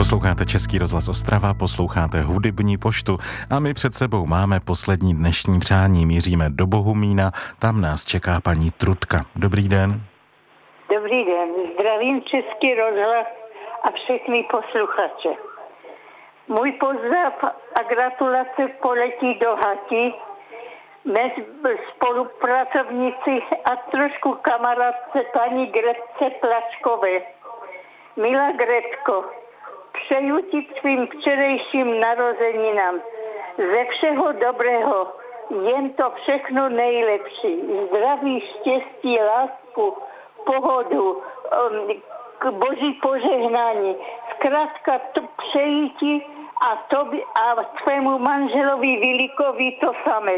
Posloucháte Český rozhlas Ostrava, posloucháte Hudební poštu a my před sebou máme poslední dnešní přání. Míříme do Bohumína, tam nás čeká paní Trudka. Dobrý den. Dobrý den, zdravím Český rozhlas a všechny posluchače. Můj pozdrav a gratulace poletí do Hati mezi spolupracovníci a trošku kamarádce paní Gretce Plačkové. Milá Gretko, přeju ti tvým včerejším narozeninám ze všeho dobrého, jen to všechno nejlepší. Zdraví, štěstí, lásku, pohodu, boží požehnání. Zkrátka přeji ti a tobě a tvému manželovi Vilikovi to samé.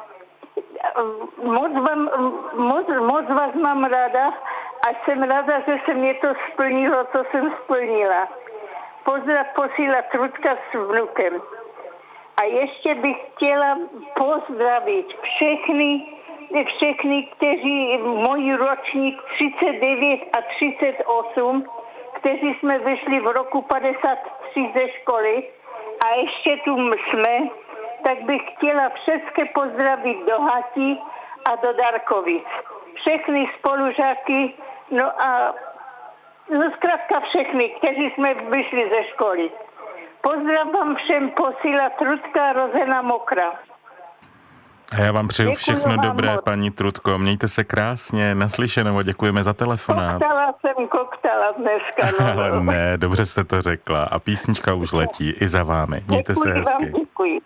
Moc vás mám ráda a jsem ráda, že se mě to splnilo, co jsem splnila. Pozdrav posílá Trudka s vnukem. A ještě bych chtěla pozdravit všechny, kteří moji ročník 39 a 38, kteří jsme vyšli v roku 53 ze školy a ještě tu jsme, tak bych chtěla všechny pozdravit do Hati a do Darkovic. Všechny spolužáky, zkrátka všechny, kteří jsme vyšli ze školy. Pozdrav vám všem posílá Trudka Rozena Mokra. A já vám přeju všechno vám dobré, moc. paní Trudko. Mějte se krásně, naslyšenou a děkujeme za telefonát. Koktala dneska. No. Ale ne, dobře jste to řekla. A písnička už letí i za vámi. Mějte se hezky. Děkuji.